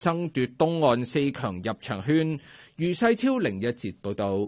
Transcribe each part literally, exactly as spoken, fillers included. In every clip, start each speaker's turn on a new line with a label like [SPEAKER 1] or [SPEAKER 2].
[SPEAKER 1] 爭奪東岸四強入場券。余世超另一節報道。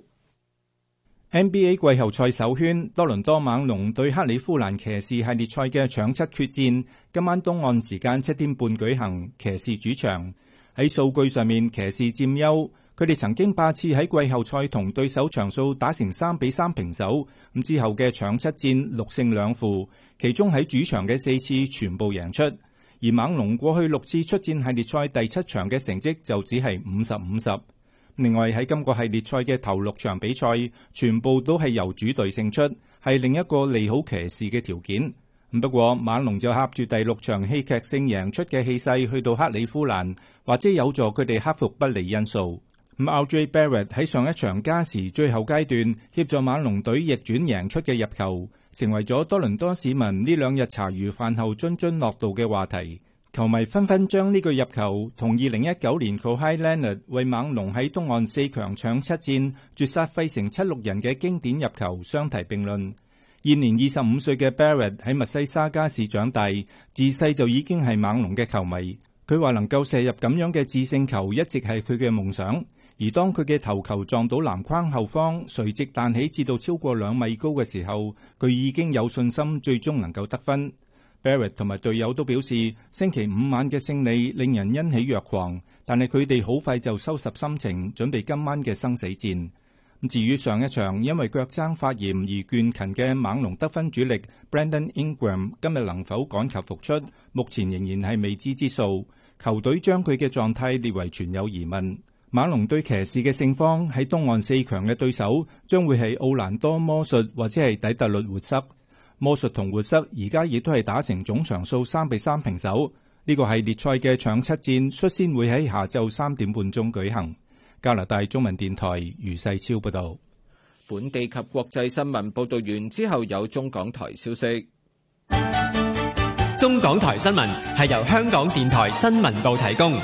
[SPEAKER 2] N B A 季後賽首圈，多倫多猛龍對克里夫蘭騎士系列賽嘅搶七決戰，今晚東岸時間七點半舉行，騎士主場。喺數據上面，騎士佔優，佢哋曾經八次喺季後賽同對手場數打成三比三平手，咁之後嘅搶七戰六勝兩負，其中喺主場嘅四次全部贏出。而猛龍過去六次出戰系列賽第七場嘅成績就只係五十五十。另外喺今個系列賽嘅頭六場比賽，全部都係由主隊勝出，係另一個利好騎士嘅條件。不過猛龍就合住第六場戲劇性贏出嘅氣勢去到克里夫蘭，或者有助佢哋克服不利因素。咁 R J Barrett 喺上一場加時最後階段協助猛龍隊逆轉贏出嘅入球，成為咗多倫多市民呢兩日茶餘飯後津津樂道嘅話題。球迷紛紛將呢個入球同二零一九年 Kawhi Leonard 為猛龍喺東岸四強搶七戰絕殺費城七六人嘅經典入球相提並論。現年二十五歲嘅 Barrett 喺密西沙加市長大，自細就已經係猛龍嘅球迷。佢話能夠射入咁樣嘅致勝球一直係佢嘅夢想，而當佢嘅頭球撞到籃框後方，垂直彈起至到超過兩米高嘅時候，佢已經有信心最終能夠得分。Barrett 同埋隊友都表示，星期五晚嘅勝利令人欣喜若狂，但係佢哋好快就收拾心情，準備今晚嘅生死戰。至於上一場因為腳踭發炎而倦勤嘅猛龍得分主力 Brandon Ingram 今日能否趕及復出，目前仍然係未知之數。球隊將佢嘅狀態列為存有疑問。猛龍對騎士嘅勝方喺東岸四強嘅對手將會係奧蘭多魔術或者係底特律活塞。魔術同活塞而家亦都係打成總場數三比三平手。呢個系列賽嘅搶七戰率先會喺下晝三點半鐘舉行。加拿大中文電台余世超報道。
[SPEAKER 1] 本地及國際新聞報道完之後，有中港台消息。
[SPEAKER 3] 中港台新聞係由香港電台新聞部提供。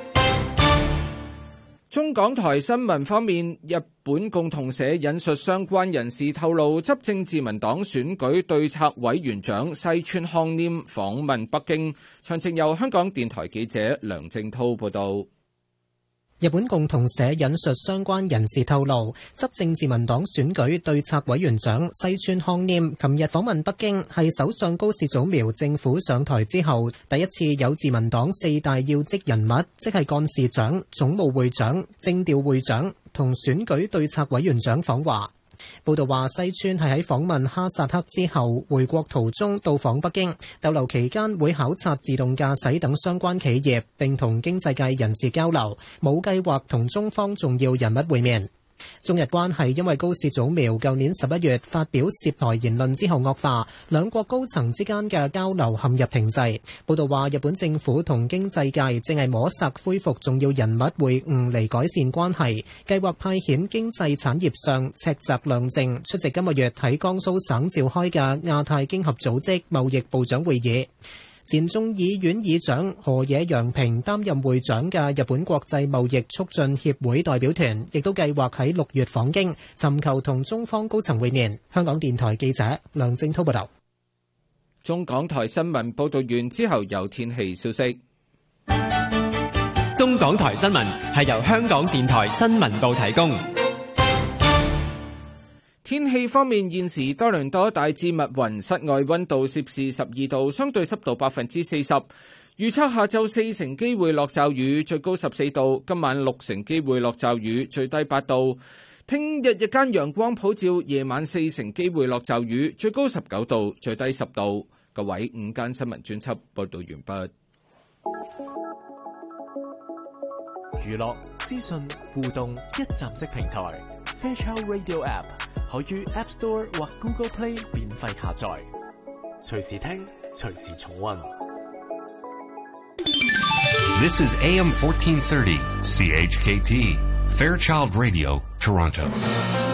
[SPEAKER 1] 中港台新聞方面，日本共同社引述相關人士透露，執政自民黨選舉對策委員長西村康稔訪問北京。詳情由香港電台記者梁正滔報導。
[SPEAKER 4] 日本共同社引述相關人士透露，執政自民黨選舉對策委員長西村康稔琴日訪問北京，係首相高市早苗政府上台之後第一次有自民黨四大要職人物，即係幹事長、總務會長、政調會長同選舉對策委員長訪華。報道話，西村係喺訪問哈薩克之後回國途中到訪北京，逗留期間會考察自動駕駛等相關企業，並同經濟界人士交流，冇計劃同中方重要人物會面。中日關係因為高市早苗舊年十一月發表涉台言論之後惡化，兩國高層之間嘅交流陷入停滯。報道話，日本政府同經濟界正係摸索恢復重要人物會晤嚟改善關係，計劃派遣經濟產業相赤澤亮正出席今個月喺江蘇省召開嘅亞太經合組織貿易部長會議。前眾議院議長河野洋平擔任會長嘅日本國際貿易促進協會代表團，亦都計劃喺六月訪京，尋求同中方高層會面。香港電台記者梁正滔報道。
[SPEAKER 1] 中港台新聞報道完之後，有天氣消息。
[SPEAKER 3] 中港台新聞係由香港電台新聞部提供。
[SPEAKER 1] 天氣方面，現時多倫多大致密雲，室外溫度攝氏十二度，相對濕度百分之四十。預測下晝四成機會落驟雨，最高十四度；今晚六成機會落驟雨，最低八度。聽日日間陽光普照，夜晚四成機會落驟雨，最高十九度，最低十度。各位，午間新聞專輯報道完畢。
[SPEAKER 5] 娛樂資訊互動一站式平台 Fairchild Radio App。可於 App Store 或 Google Play 免費下載，隨時聽，隨時重溫。
[SPEAKER 6] This is A M fourteen thirty C H K T Fairchild Radio, Toronto.